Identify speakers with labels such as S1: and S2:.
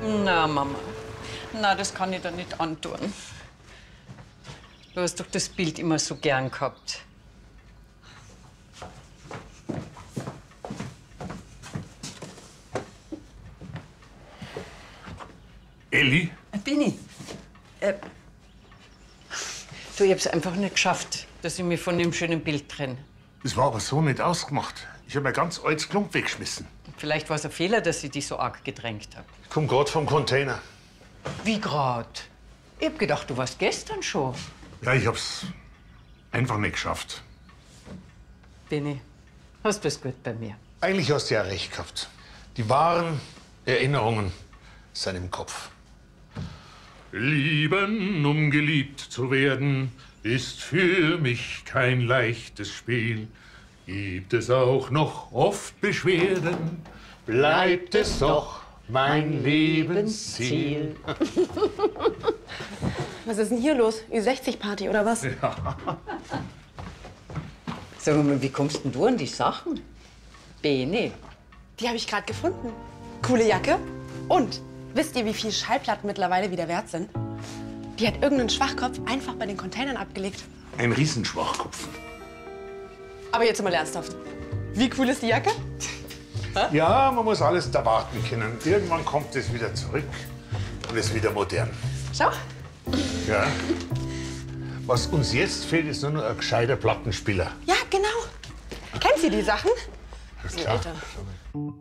S1: Na, Mama. Na, das kann ich dir nicht antun. Du hast doch das Bild immer so gern gehabt.
S2: Elli?
S1: Bini. Du, ich hab's einfach nicht geschafft, dass ich mich von dem schönen Bild trenne.
S2: Das war aber so nicht ausgemacht. Ich habe mein ganz altes Klump weggeschmissen.
S1: Vielleicht war es ein Fehler, dass ich dich so arg gedrängt habe.
S2: Ich komm grad vom Container.
S1: Wie grad? Ich hab gedacht, du warst gestern schon.
S2: Ja, ich hab's einfach nicht geschafft.
S1: Bini, hast du's gut bei mir?
S2: Eigentlich hast du ja recht gehabt. Die wahren Erinnerungen sind im Kopf. Lieben, um geliebt zu werden, ist für mich kein leichtes Spiel. Gibt es auch noch oft Beschwerden, bleibt es doch mein Lebensziel.
S3: Was ist denn hier los? Ü60-Party oder was?
S2: Ja.
S1: Sag mal, wie kommst denn du an die Sachen? Bene.
S3: Die habe ich gerade gefunden. Coole Jacke. Und wisst ihr, wie viel Schallplatten mittlerweile wieder wert sind? Die hat irgendeinen Schwachkopf einfach bei den Containern abgelegt.
S2: Ein Riesenschwachkopf.
S3: Aber jetzt mal ernsthaft. Wie cool ist die Jacke?
S2: Ja, man muss alles erwarten können. Irgendwann kommt es wieder zurück und ist wieder modern.
S3: Schau.
S2: Ja. Was uns jetzt fehlt, ist nur noch ein gescheiter Plattenspieler.
S3: Ja, genau. Kennt ihr die Sachen?
S2: Alles
S3: Die
S2: klar.
S3: Eltern.